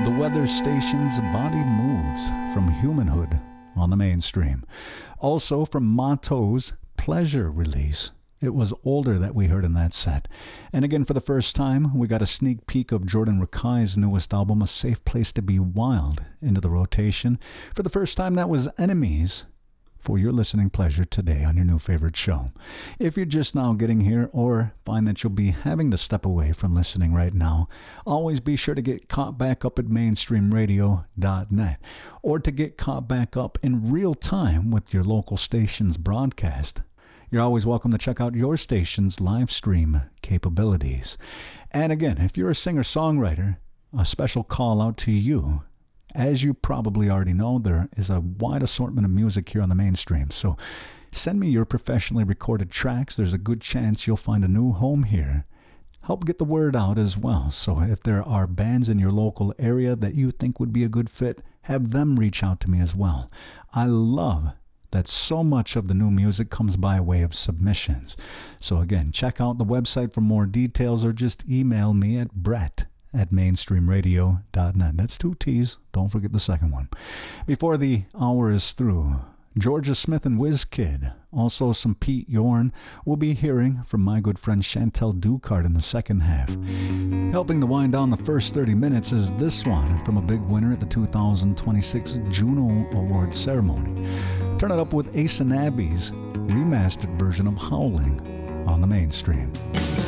the weather station's Body Moves from Humanhood on the mainstream. Also from Motto's Pleasure release. It was Older that we heard in that set. And again, for the first time, we got a sneak peek of Jordan Rakei's newest album, A Safe Place to Be Wild, into the rotation. For the first time, that was Enemies, for your listening pleasure today on your new favorite show. If you're just now getting here or find that you'll be having to step away from listening right now, always be sure to get caught back up at mainstreamradio.net or to get caught back up in real time with your local station's broadcast. You're always welcome to check out your station's live stream capabilities. And again, if you're a singer-songwriter, a special call out to you. As you probably already know, there is a wide assortment of music here on the mainstream. So send me your professionally recorded tracks. There's a good chance you'll find a new home here. Help get the word out as well. So if there are bands in your local area that you think would be a good fit, have them reach out to me as well. I love that so much of the new music comes by way of submissions. So again, check out the website for more details or just email me at brett@mainstreamradio.net. That's 2 T's. Don't forget the second one. Before the hour is through, Georgia Smith and WizKid, also some Pete Yorn. We'll be hearing from my good friend Chantel Ducard in the second half. Helping to wind down the first 30 minutes is this one from a big winner at the 2026 Juno Awards ceremony. Turn it up with Ace and Abby's remastered version of Howling on the mainstream.